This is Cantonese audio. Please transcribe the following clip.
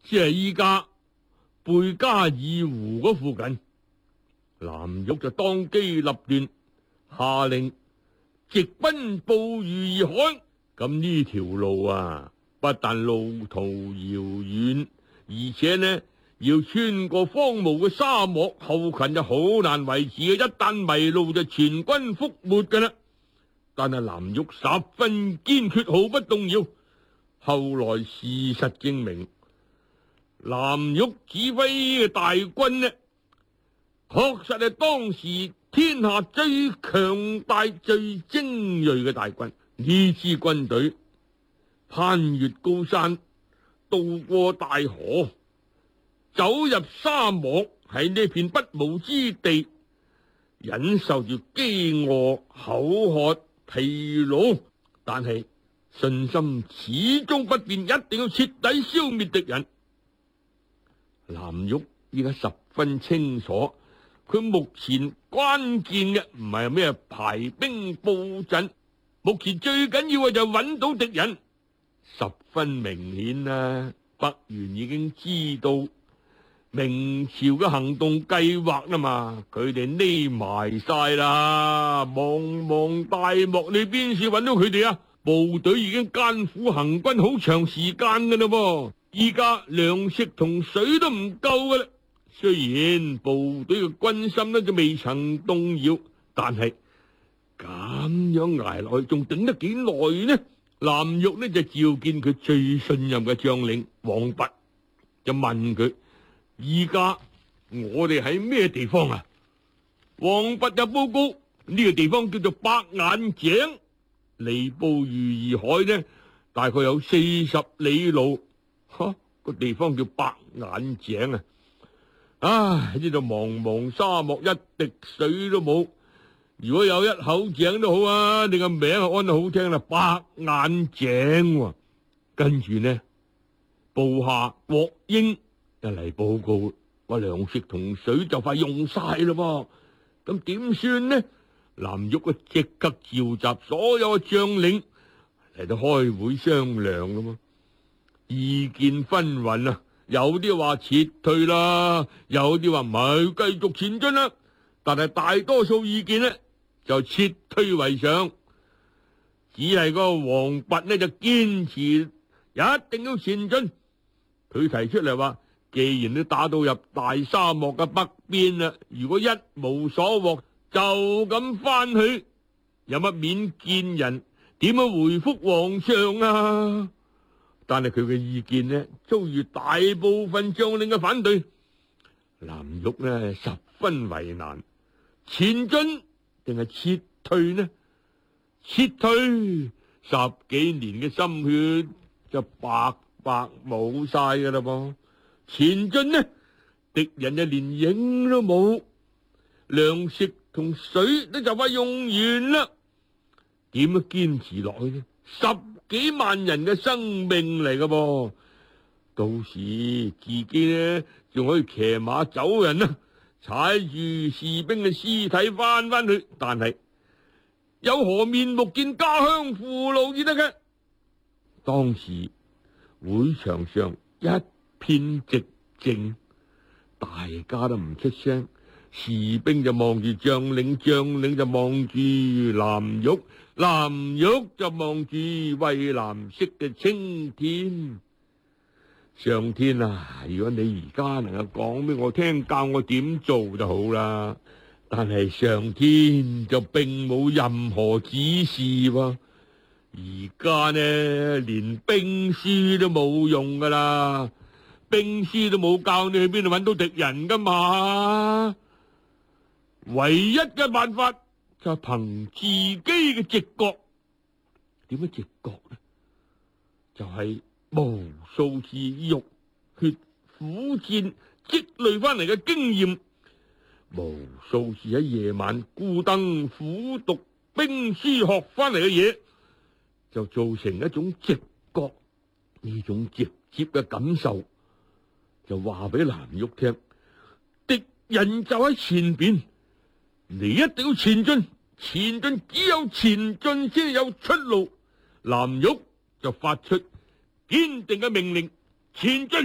即係依家貝加爾湖嗰附近。藍玉就當機立斷，下令直奔捕魚而海。咁呢條路啊，不但路途遙遠，而且呢要穿過荒蕪嘅沙漠，後勤就好難維持嘅。一旦迷路就全軍覆沒㗎啦。但係藍玉十分堅決，毫不動搖。後來事實證明，藍玉指揮嘅大軍呢，確實係當時天下最強大、最精銳嘅大軍。呢支軍隊攀越高山，渡過大河，走入沙漠，喺呢片不毛之地，忍受住飢餓、口渴、疲勞，但係信心始終不變，一定要徹底消滅敵人。藍玉依家十分清楚，佢目前關鍵嘅唔係咩排兵布陣，目前最緊要嘅就係揾到敵人。十分明顯啦，北元已經知道明朝嘅行動計劃啦嘛，佢哋匿埋晒啦，茫茫大漠你邊處揾到佢哋啊？部隊已經艱苦行軍好長時間噶啦噃，依家糧食同水都唔夠噶啦。雖然部隊嘅軍心呢就未曾動搖，但係咁樣挨落去仲頂得幾耐呢？藍玉呢就召見佢最信任嘅將領王弼，就問佢：依家我哋喺咩地方啊？王弼就報告呢個地方叫做白眼井，離捕魚而海呢大概有40里路。個地方叫白眼井啊！唉，呢度茫茫沙漠，一滴水都冇。如果有一口井都好啊，你個名安得好聽啦，白眼井。跟住呢，部下郭英就嚟報告，話糧食同水就快用晒咯噃。咁點算呢？藍玉啊，即刻召集所有嘅將領嚟到開會商量噶嘛。意見紛紜啊，有啲話撤退啦，有啲話唔係繼續前進啦。但係大多數意見呢就撤退為上，只係個王弼呢就堅持一定要前進。佢提出嚟話，既然都打到入大沙漠嘅北邊啦，如果一無所獲就咁翻去，有乜面見人？點樣回復皇上啊？但係佢嘅意見呢遭遇大部分將領嘅反對，藍玉呢十分為難，前進定係撤退呢？撤退10幾年嘅心血就白白冇晒噶啦噃，前進呢敵人就連影都冇，糧食同水都就快用完啦，點樣堅持落去呢？10幾萬人嘅生命嚟噶噃，到時自己呢仲可以騎馬走人啊，踩住士兵嘅屍體翻去，但係有何面目見家鄉父老至得嘅？當時會場上一片寂靜，大家都唔出聲，士兵就望住將領，將領就望住藍玉，藍玉就望住蔚藍色嘅青天。上天啊，如果你而家能夠講俾我聽，教我點做就好啦。但係上天就並冇任何指示喎。而家呢，連兵書都冇用噶啦，兵書都冇教你去邊度揾到敵人噶嘛。唯一嘅辦法就係憑自己嘅直覺。點樣直覺呢？就係無數次浴血苦戰積累翻嚟嘅經驗，無數次喺夜晚孤燈苦讀兵書學翻嚟嘅嘢，就造成一種直覺。呢種直接嘅感受就話俾藍玉聽，敵人就喺前邊，你一定要前進，前進只有前進先有出路。藍玉就發出堅定嘅命令，前進。